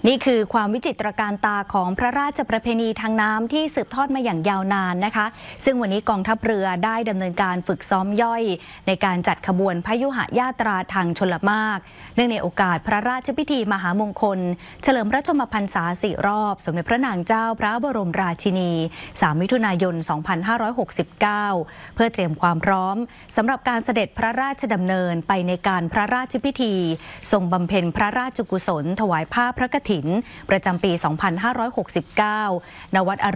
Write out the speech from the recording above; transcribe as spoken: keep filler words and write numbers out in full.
นี่คือความวิจิตรการตาของพระราชประเพณีทางน้ำที่สืบทอดมาอย่างยาวนานนะคะซึ่งวันนี้กองทัพเรือได้ดำเนินการฝึกซ้อมย่อยในการจัดขบวนพยุหญาตราทางชลมารเนื่องในโอกาสพระราชพิธีมหามงคลเฉลิมพระชนมพรรษาสี่รอบสมเด็จพระนางเจ้าพระบรมราชินีสามมิถุนายนสองพันห้าร้อยหกสิบเก้าเพื่อเตรียมความพร้อมสำหรับการเสด็จพระราชดำเนินไปในการพระราชพิธีทรงบำเพ็ญพระราชกุศลถวายผ้าพระกฐินประจำปี สองพันห้าร้อยหกสิบเก้า ณ วัด